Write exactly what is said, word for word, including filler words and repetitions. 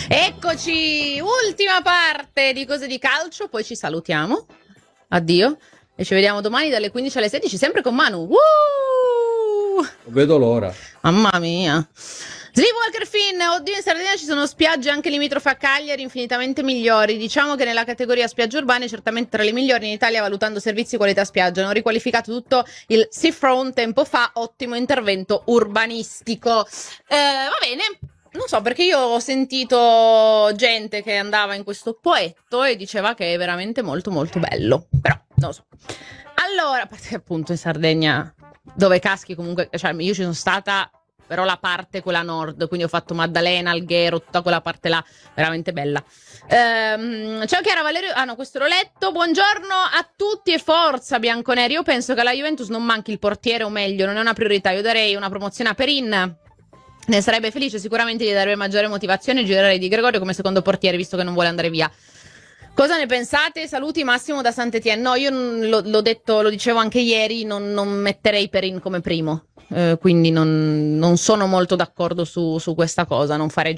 Eccoci, ultima parte di Cose di Calcio, poi ci salutiamo. Addio. E ci vediamo domani dalle quindici alle sedici, sempre con Manu. Woo! Non vedo l'ora. Mamma mia. Sleepwalker Finn, oddio, in Sardegna ci sono spiagge anche limitrofe a Cagliari infinitamente migliori. Diciamo che nella categoria spiagge urbane certamente tra le migliori in Italia, valutando servizi e qualità spiaggia. Hanno riqualificato tutto il seafront tempo fa, ottimo intervento urbanistico. Eh, va bene. Non so, perché io ho sentito gente che andava in questo poetto e diceva che è veramente molto molto bello. Però, non lo so. Allora, perché appunto in Sardegna, dove caschi comunque, cioè io ci sono stata, però la parte quella nord, quindi ho fatto Maddalena, Alghero, tutta quella parte là, veramente bella. Ehm, ciao Chiara, Valerio, ah no, questo l'ho letto. Buongiorno a tutti e forza bianconeri. Io penso che alla Juventus non manchi il portiere, o meglio, non è una priorità. Io darei una promozione a Perin. Ne sarebbe felice, sicuramente gli darebbe maggiore motivazione. Girerei di Gregorio come secondo portiere, visto che non vuole andare via. Cosa ne pensate? Saluti, Massimo da Sant'Etienne. No, io l- l'ho detto, lo dicevo anche ieri, non, non metterei Perin come primo. Eh, quindi non, non sono molto d'accordo su, su questa cosa. Non farei